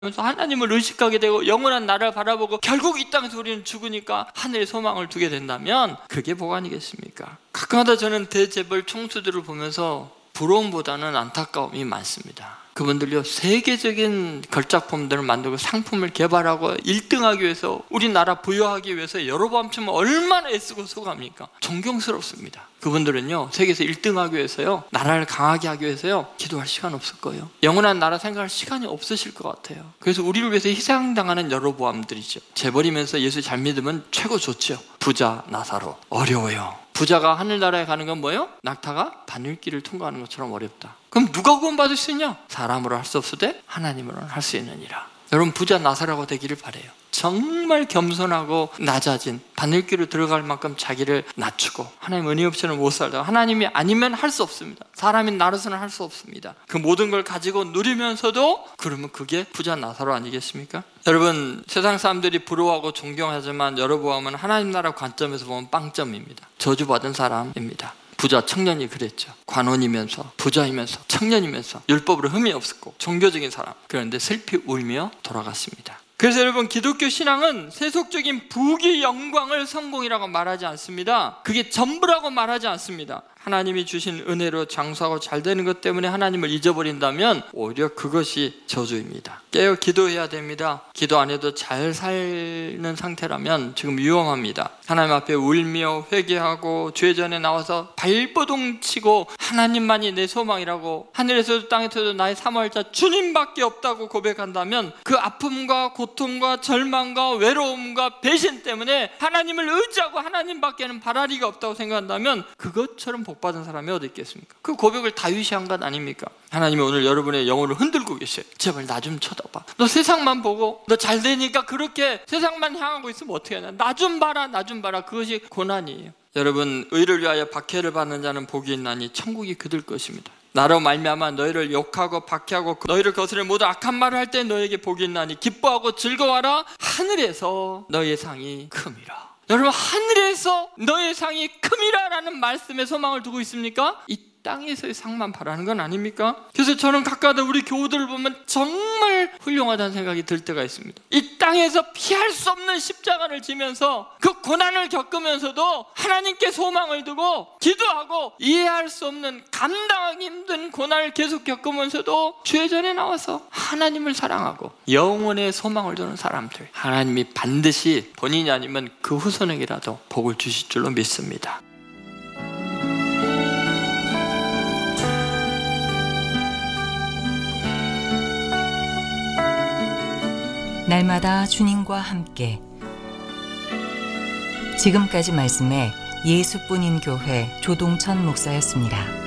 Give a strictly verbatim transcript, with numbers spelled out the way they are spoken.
그래서 하나님을 의식하게 되고 영원한 나라를 바라보고 결국 이 땅에서 우리는 죽으니까 하늘에 소망을 두게 된다면 그게 뭐가 아니겠습니까? 가끔가다 저는 대재벌 총수들을 보면서 부러움보다는 안타까움이 많습니다. 그분들요, 세계적인 걸작품들을 만들고 상품을 개발하고 일 등하기 위해서, 우리나라 부여하기 위해서 여로보암처럼 얼마나 애쓰고 수고합니까? 존경스럽습니다. 그분들은요, 세계에서 일 등하기 위해서요, 나라를 강하게 하기 위해서요, 기도할 시간 없을 거예요. 영원한 나라 생각할 시간이 없으실 것 같아요. 그래서 우리를 위해서 희생당하는 여로보암들이죠. 재벌이면서 예수 잘 믿으면 최고 좋죠. 부자 나사로 어려워요. 부자가 하늘나라에 가는 건 뭐예요? 낙타가 바늘길을 통과하는 것처럼 어렵다. 그럼 누가 구원받을 수 있냐? 사람으로 할 수 없으되 하나님으로는 할 수 있느니라. 여러분, 부자 나사로가 되기를 바라요. 정말 겸손하고 낮아진, 바늘길로 들어갈 만큼 자기를 낮추고, 하나님 은혜 없이는 못 살다. 하나님이 아니면 할 수 없습니다. 사람이 나로서는 할 수 없습니다. 그 모든 걸 가지고 누리면서도, 그러면 그게 부자 나사로 아니겠습니까? 여러분, 세상 사람들이 부러워하고 존경하지만 여로보암은 하나님 나라 관점에서 보면 빵점입니다. 저주받은 사람입니다. 부자 청년이 그랬죠. 관원이면서 부자이면서 청년이면서 율법으로 흠이 없었고 종교적인 사람. 그런데 슬피 울며 돌아갔습니다. 그래서 여러분, 기독교 신앙은 세속적인 부귀 영광을 성공이라고 말하지 않습니다. 그게 전부라고 말하지 않습니다. 하나님이 주신 은혜로 장수하고 잘 되는 것 때문에 하나님을 잊어버린다면 오히려 그것이 저주입니다. 깨어 기도해야 됩니다. 기도 안 해도 잘 사는 상태라면 지금 위험합니다. 하나님 앞에 울며 회개하고 죄 전에 나와서 발버둥 치고 하나님만이 내 소망이라고, 하늘에서도 땅에서도 나의 사모할 자 주님밖에 없다고 고백한다면 그 아픔과 고통과 절망과 외로움과 배신 때문에 하나님을 의지하고 하나님밖에는 바랄 리가 없다고 생각한다면 그것처럼 복받은 사람이 어디 있겠습니까? 그 고백을 다윗이 한 것 아닙니까? 하나님이 오늘 여러분의 영혼을 흔들고 계셔요. 제발 나 좀 쳐다봐. 너 세상만 보고 너 잘 되니까 그렇게 세상만 향하고 있으면 어떻게 하냐. 나 좀 봐라, 나 좀 봐라. 그것이 고난이에요. 여러분, 의를 위하여 박해를 받는 자는 복이 있나니 천국이 그들 것입니다. 나로 말미암아 너희를 욕하고 박해하고 너희를 거스려 모두 악한 말을 할 때 너희에게 복이 있나니 기뻐하고 즐거워하라. 하늘에서 너희의 상이 큼이라. 여러분, 하늘에서 너의 상이 큼이라라는 말씀에 소망을 두고 있습니까? 이 땅에서의 상만 바라는 건 아닙니까? 그래서 저는 가끔가다 우리 교우들을 보면 정말 훌륭하다는 생각이 들 때가 있습니다. 이 땅에서 피할 수 없는 십자가를 지면서 그 고난을 겪으면서도 하나님께 소망을 두고 기도하고, 이해할 수 없는, 감당하기 힘든 고난을 계속 겪으면서도 죄 전에 나와서 하나님을 사랑하고 영혼의 소망을 두는 사람들, 하나님이 반드시 본인이 아니면 그 후손에게라도 복을 주실 줄로 믿습니다. 날마다 주님과 함께. 지금까지 말씀에 예수뿐인 교회 조동천 목사였습니다.